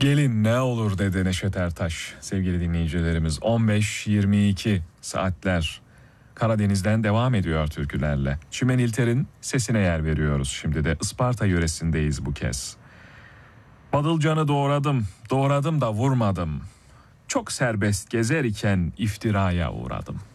Gelin ne olur dedi Neşet Ertaş. Sevgili dinleyicilerimiz, 15-22 saatler Karadeniz'den devam ediyor türkülerle. Çimen İlter'in sesine yer veriyoruz. Şimdi de Isparta yöresindeyiz bu kez. Badılcanı doğradım, doğradım da vurmadım. Çok serbest gezer iken iftiraya uğradım.